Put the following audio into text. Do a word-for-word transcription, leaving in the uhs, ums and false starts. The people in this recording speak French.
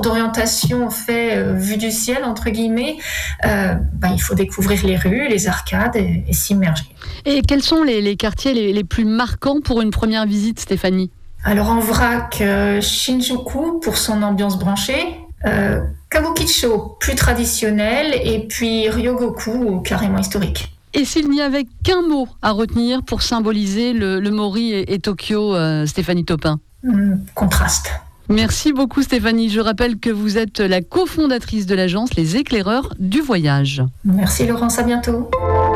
d'orientation fait euh, vue du ciel, entre guillemets, euh, ben, il faut découvrir les rues, les arcades et, et s'immerger. Et quels sont les, les quartiers les, les plus marquants pour une première visite, Stéphanie ? Alors en vrac, euh, Shinjuku pour son ambiance branchée, euh, Kabukicho plus traditionnel et puis Ryogoku carrément historique. Et s'il n'y avait qu'un mot à retenir pour symboliser le, le Mori et, et Tokyo, euh, Stéphanie Taupin ? Mmh, contraste. Merci beaucoup Stéphanie. Je rappelle que vous êtes la cofondatrice de l'agence Les Éclaireurs du Voyage. Merci Laurence, à bientôt.